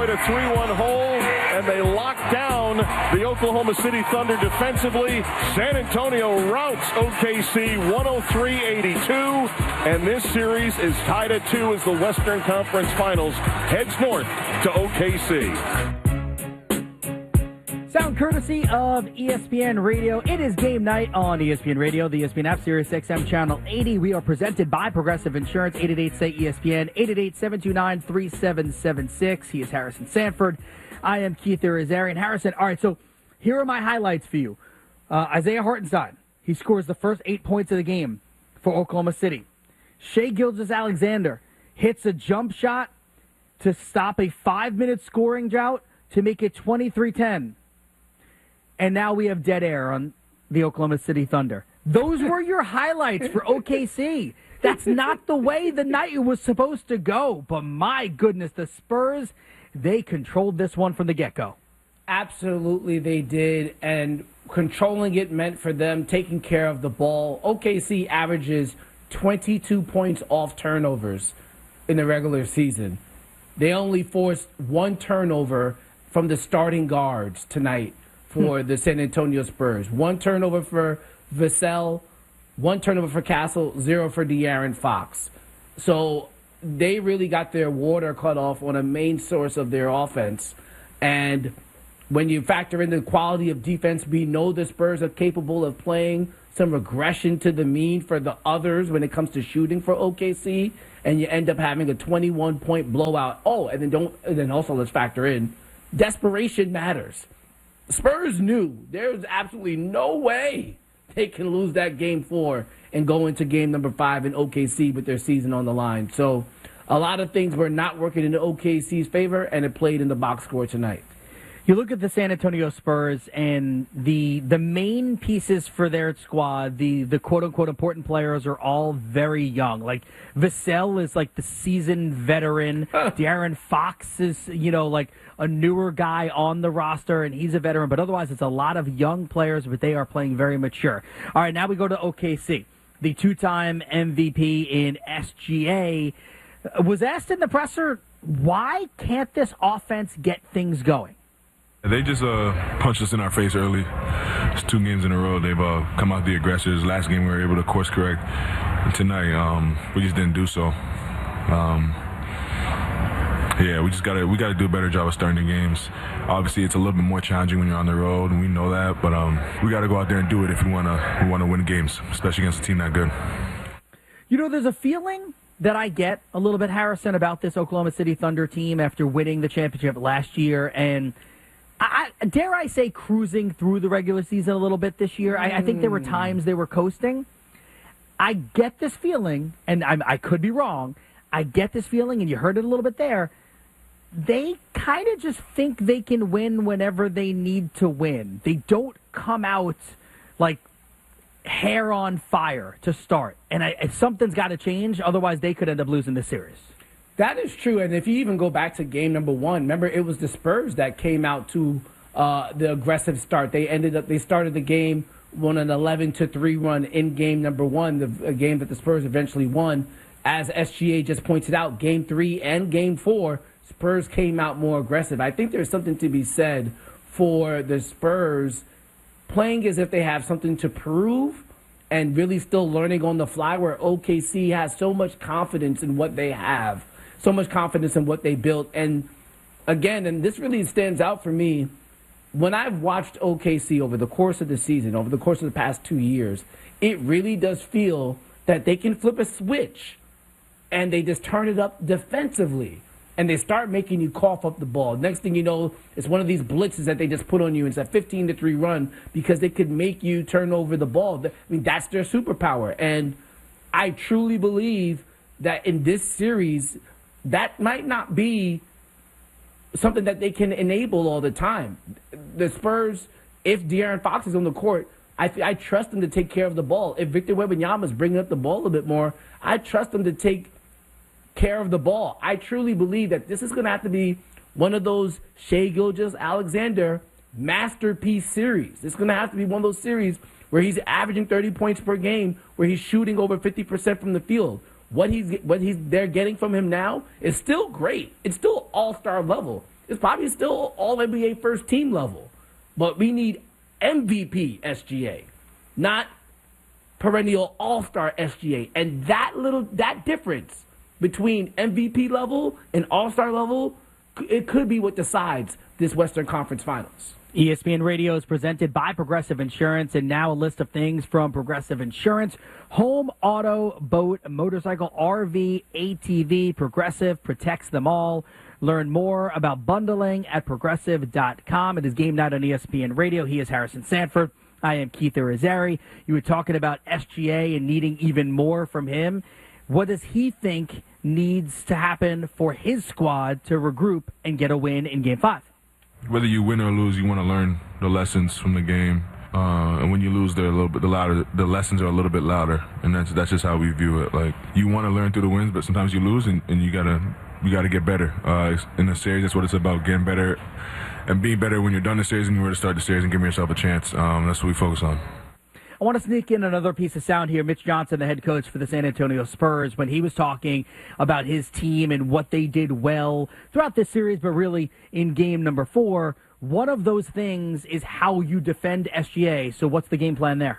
a 3-1 hole, and they lock down the Oklahoma City Thunder defensively. San Antonio routs OKC 103-82, and this series is tied at 2 as the Western Conference Finals heads north to OKC. Sound courtesy of ESPN Radio. It is game night on ESPN Radio, the ESPN app, Sirius XM Channel 80. We are presented by Progressive Insurance, 888-SAY-ESPN, 888-729-3776. He is Harrison Sanford. I am Keith Irizarry. Harrison, all right, so here are my highlights for you. Isaiah Hartenstein, he scores the first 8 points of the game for Oklahoma City. Shai Gilgeous-Alexander hits a jump shot to stop a 5-minute scoring drought to make it 23-10. And now we have dead air on the Oklahoma City Thunder. Those were your highlights for OKC. That's not the way the night was supposed to go. But my goodness, the Spurs, they controlled this one from the get-go. Absolutely they did. And controlling it meant for them taking care of the ball. OKC averages 22 points off turnovers in the regular season. They only forced 1 turnover from the starting guards tonight for the San Antonio Spurs. 1 turnover for Vassell, 1 turnover for Castle, 0 for De'Aaron Fox. So they really got their water cut off on a main source of their offense. And when you factor in the quality of defense, we know the Spurs are capable of playing some regression to the mean for the others when it comes to shooting for OKC, and you end up having a 21-point blowout. Oh, and then also let's factor in desperation matters. Spurs knew there's absolutely no way they can lose that game 4 and go into game number 5 in OKC with their season on the line. So a lot of things were not working in the OKC's favor, and it played in the box score tonight. You look at the San Antonio Spurs and the main pieces for their squad, the quote-unquote important players are all very young. Like, Vassell is like the seasoned veteran. De'Aaron Fox is, like a newer guy on the roster, and he's a veteran. But otherwise, it's a lot of young players, but they are playing very mature. All right, now we go to OKC. The 2-time MVP in SGA was asked in the presser, why can't this offense get things going? They just punched us in our face early. It's 2 games in a row. They've come out the aggressors. Last game we were able to course correct. And tonight, we just didn't do so. We got to do a better job of starting the games. Obviously, it's a little bit more challenging when you're on the road, and we know that. But we got to go out there and do it if we want to win games, especially against a team that good. There's a feeling that I get a little bit, Harrison, about this Oklahoma City Thunder team after winning the championship last year and dare I say cruising through the regular season a little bit this year. I think there were times they were coasting. I get this feeling, and I could be wrong. I get this feeling, and you heard it a little bit there. They kind of just think they can win whenever they need to win. They don't come out like hair on fire to start. And something's got to change, otherwise they could end up losing this series. That is true, and if you even go back to game number 1, remember it was the Spurs that came out to the aggressive start. They started the game on an 11-3 run in game number 1, the game that the Spurs eventually won. As SGA just pointed out, game 3 and game 4, Spurs came out more aggressive. I think there's something to be said for the Spurs playing as if they have something to prove and really still learning on the fly, where OKC has so much confidence in what they have. So much confidence in what they built. And again, and this really stands out for me, when I've watched OKC over the course of the season, over the course of the past 2 years, it really does feel that they can flip a switch and they just turn it up defensively and they start making you cough up the ball. Next thing you know, it's one of these blitzes that they just put on you. It's a 15-3 run because they could make you turn over the ball. I mean, that's their superpower. And I truly believe that in this series, that might not be something that they can enable all the time. The Spurs, if De'Aaron Fox is on the court, I trust them to take care of the ball. If Victor Wembanyama is bringing up the ball a bit more, I trust them to take care of the ball. I truly believe that this is going to have to be one of those Shai Gilgeous-Alexander masterpiece series. It's going to have to be one of those series where he's averaging 30 points per game, where he's shooting over 50% from the field, they're getting from him now is still great. It's still all-star level. It's probably still all-NBA first team level. But we need MVP SGA, not perennial all-star SGA. And that difference between MVP level and all-star level, it could be what decides this Western Conference Finals. ESPN Radio is presented by Progressive Insurance, and now a list of things from Progressive Insurance. Home, auto, boat, motorcycle, RV, ATV. Progressive protects them all. Learn more about bundling at Progressive.com. It is game night on ESPN Radio. He is Harrison Sanford. I am Keith Irizarry. You were talking about SGA and needing even more from him. What does he think needs to happen for his squad to regroup and get a win in Game 5? Whether you win or lose, you want to learn the lessons from the game. And when you lose, they're a little bit louder. The lessons are a little bit louder, and that's just how we view it. Like, you want to learn through the wins, but sometimes you lose, and you gotta get better. In the series, that's what it's about: getting better and being better when you're done the series and you're ready to start the series and giving yourself a chance. That's what we focus on. I want to sneak in another piece of sound here. Mitch Johnson, the head coach for the San Antonio Spurs, when he was talking about his team and what they did well throughout this series, but really in game number 4, one of those things is how you defend SGA. So what's the game plan there?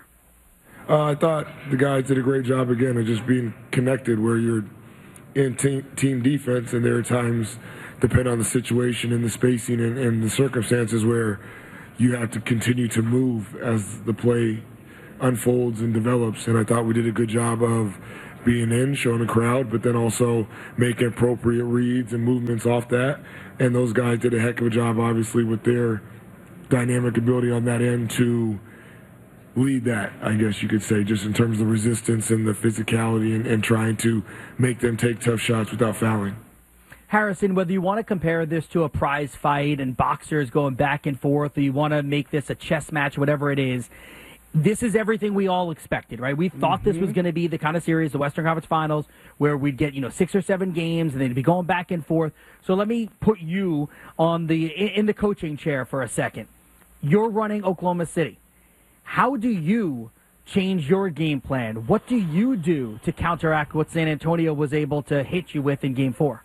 I thought the guys did a great job, again, of just being connected where you're in team defense, and there are times, depending on the situation and the spacing and the circumstances, where you have to continue to move as the play unfolds and develops. And I thought we did a good job of being in, showing the crowd, but then also making appropriate reads and movements off that. And those guys did a heck of a job, obviously, with their dynamic ability on that end to lead that, I guess you could say, just in terms of the resistance and the physicality and trying to make them take tough shots without fouling. Harrison, whether you want to compare this to a prize fight and boxers going back and forth, or you want to make this a chess match, whatever it is, this is everything we all expected, right? We thought this was going to be the kind of series, the Western Conference Finals, where we'd get 6 or 7 games and they'd be going back and forth. So let me put you in the coaching chair for a second. You're running Oklahoma City. How do you change your game plan? What do you do to counteract what San Antonio was able to hit you with in Game 4?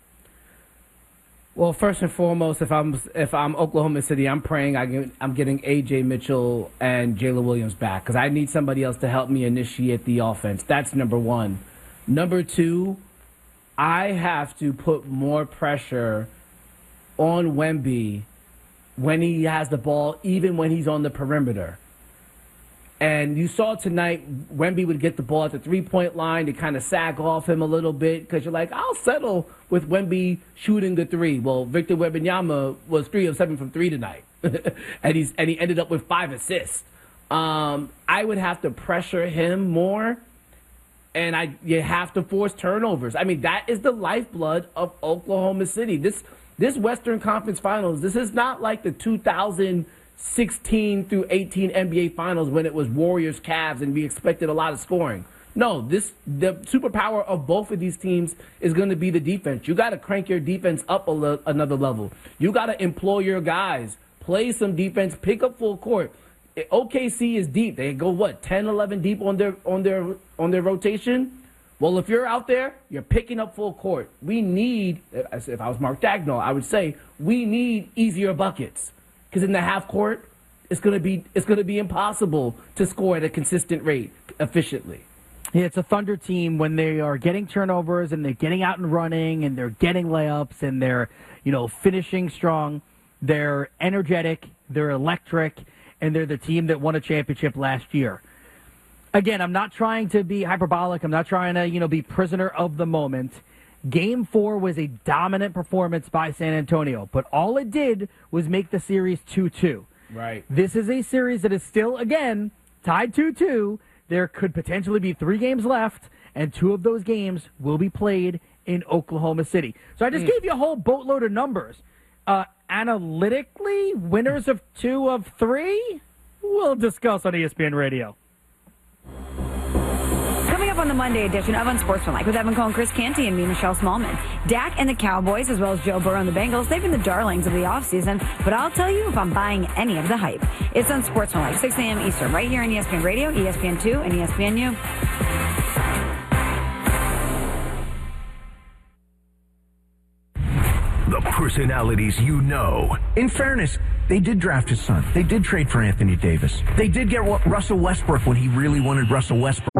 Well, first and foremost, if I'm Oklahoma City, I'm praying I'm getting A.J. Mitchell and Jalen Williams back, because I need somebody else to help me initiate the offense. That's number one. Number two, I have to put more pressure on Wemby when he has the ball, even when he's on the perimeter. And you saw tonight, Wemby would get the ball at the three-point line to kind of sag off him a little bit, because you're like, I'll settle with Wemby shooting the three. Well, Victor Wembanyama was 3 of 7 from 3 tonight, and he ended up with 5 assists. I would have to pressure him more, and you have to force turnovers. I mean, that is the lifeblood of Oklahoma City. This Western Conference Finals, this is not like the 2016 through 18 NBA Finals when it was Warriors, Cavs, and we expected a lot of scoring. No, the superpower of both of these teams is going to be the defense. You got to crank your defense up another level. You got to employ your guys, play some defense, pick up full court. OKC is deep. They go 10, 11 deep on their rotation. Well, if you're out there, you're picking up full court. We need, if I was Mark Dagnall, I would say we need easier buckets. Because in the half court, it's going to be impossible to score at a consistent rate efficiently. Yeah, it's a Thunder team when they are getting turnovers and they're getting out and running and they're getting layups and they're, finishing strong. They're energetic, they're electric, and they're the team that won a championship last year. Again, I'm not trying to be hyperbolic. I'm not trying to, be prisoner of the moment. Game 4 was a dominant performance by San Antonio, but all it did was make the series 2-2. Right. This is a series that is still, again, tied 2-2. There could potentially be 3 games left, and 2 of those games will be played in Oklahoma City. So I just gave you a whole boatload of numbers. Analytically, winners of 2 of 3? We'll discuss on ESPN Radio. Coming up on the Monday edition of Unsportsmanlike with Evan Cohen, Chris Canty, and me, Michelle Smallman. Dak and the Cowboys, as well as Joe Burrow and the Bengals, they've been the darlings of the offseason, but I'll tell you if I'm buying any of the hype. It's Unsportsmanlike, 6 a.m. Eastern, right here on ESPN Radio, ESPN2, and ESPNU. personalities you know. In fairness, they did draft his son. They did trade for Anthony Davis. They did get Russell Westbrook when he really wanted Russell Westbrook.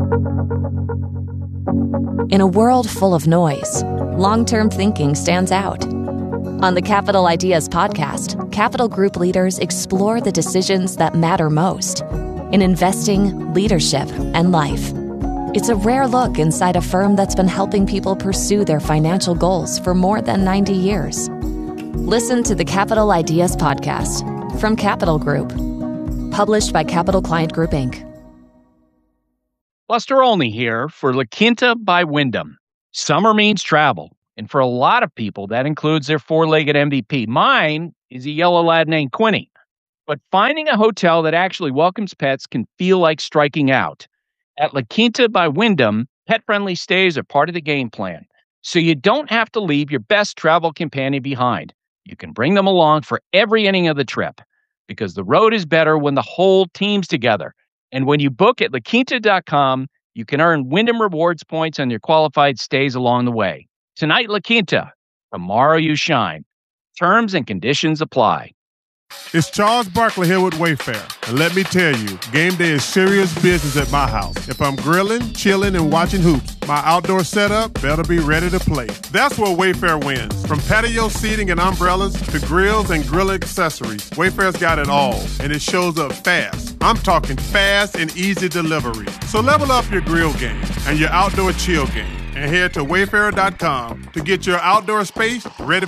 In a world full of noise, long-term thinking stands out. On the Capital Ideas podcast, Capital Group leaders explore the decisions that matter most in investing, leadership, and life. It's a rare look inside a firm that's been helping people pursue their financial goals for more than 90 years. Listen to the Capital Ideas podcast from Capital Group, published by Capital Client Group, Inc. Buster Olney here for La Quinta by Wyndham. Summer means travel, and for a lot of people, that includes their four-legged MVP. Mine is a yellow lad named Quinny. But finding a hotel that actually welcomes pets can feel like striking out. At La Quinta by Wyndham, pet-friendly stays are part of the game plan, so you don't have to leave your best travel companion behind. You can bring them along for every inning of the trip, because the road is better when the whole team's together. And when you book at LaQuinta.com, you can earn Wyndham Rewards points on your qualified stays along the way. Tonight, La Quinta. Tomorrow, you shine. Terms and conditions apply. It's Charles Barkley here with Wayfair. And let me tell you, game day is serious business at my house. If I'm grilling, chilling, and watching hoops, my outdoor setup better be ready to play. That's where Wayfair wins. From patio seating and umbrellas to grills and grill accessories, Wayfair's got it all, and it shows up fast. I'm talking fast and easy delivery. So level up your grill game and your outdoor chill game and head to Wayfair.com to get your outdoor space ready